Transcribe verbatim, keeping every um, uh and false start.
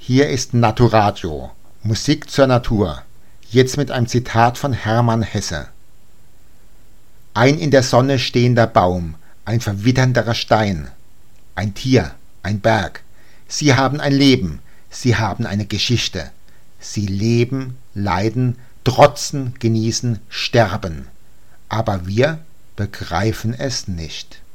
Hier ist Naturadio, Musik zur Natur. Jetzt mit einem Zitat von Hermann Hesse. Ein in der Sonne stehender Baum, ein verwitternder Stein, ein Tier, ein Berg. Sie haben ein Leben, sie haben eine Geschichte. Sie leben, leiden, trotzen, genießen, sterben. Aber wir begreifen es nicht.